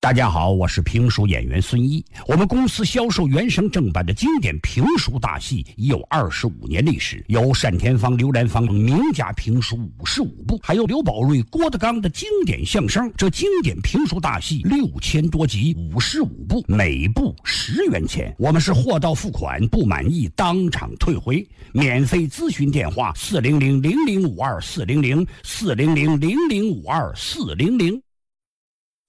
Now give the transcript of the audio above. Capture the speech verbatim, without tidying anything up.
大家好，我是评书演员孙一。我们公司销售原声正版的经典评书大戏已有二十五年历史，有单田芳、刘兰芳名家评书五十五部，还有刘宝瑞、郭德纲的经典相声。这经典评书大戏六千多集，五十五部，每部十元钱。我们是货到付款，不满意当场退回。免费咨询电话：四零零零零五二四零零四零零零零五二四零零。